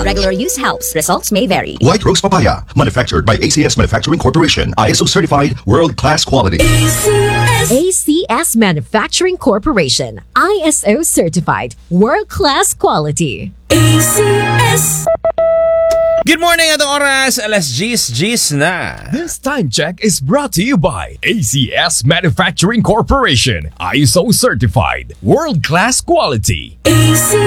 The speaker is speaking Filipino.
Regular use helps. Results may vary. White Rose Papaya, manufactured by ACS Manufacturing Corporation. ISO certified, world-class quality. ACS Manufacturing Corporation. ISO certified. World-class quality. ACS. Good morning, atong oras, alas 10:10 na. This time check is brought to you by ACS Manufacturing Corporation. ISO certified. World-class quality.